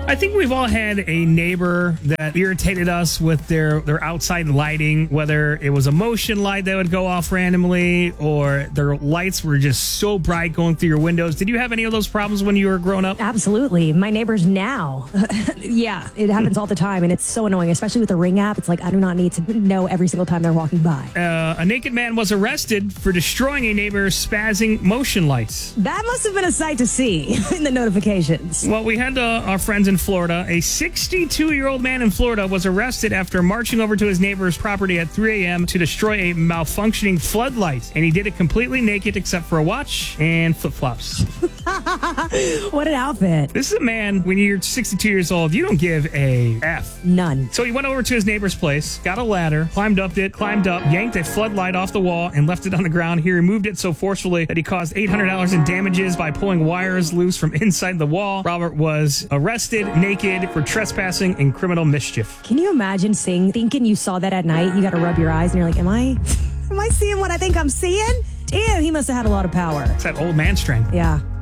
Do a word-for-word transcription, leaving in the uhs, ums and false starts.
I think we've all had a neighbor that irritated us with their, their outside lighting, whether it was a motion light that would go off randomly or their lights were just so bright going through your windows. Did you have any of those problems when you were growing up? Absolutely. My neighbors now. Yeah, it happens all the time, and it's so annoying, especially with the Ring app. It's like I do not need to know every single time they're walking by. Uh, a naked man was arrested for destroying a neighbor's spazzing motion lights. That must have been a sight to see in the notifications. Well, we had uh, our friends in Florida. A sixty-two-year-old man in Florida was arrested after marching over to his neighbor's property at three a.m. to destroy a malfunctioning floodlight. And he did it completely naked except for a watch and flip-flops. What an outfit. This is a man, when you're sixty-two years old, you don't give a F. None. So he went over to his neighbor's place, got a ladder, climbed up it, climbed up, yanked a floodlight off the wall, and left it on the ground. He removed it so forcefully that he caused eight hundred dollars in damages by pulling wires loose from inside the wall. Robert was arrested naked for trespassing and criminal mischief. Can you imagine seeing, thinking you saw that at night? You got to rub your eyes and you're like, am I, am I seeing what I think I'm seeing? Damn, he must have had a lot of power. It's that old man strength. Yeah.